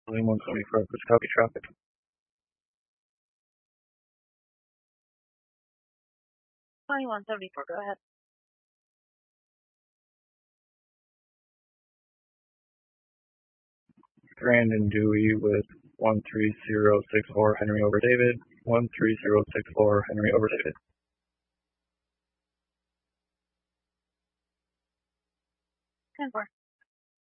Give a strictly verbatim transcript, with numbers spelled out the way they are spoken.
William one seventy-four, copy traffic. twenty-one seventy-four, go ahead. Brandon Dewey with one three zero six four Henry over David, one three zero six four Henry over David. ten four.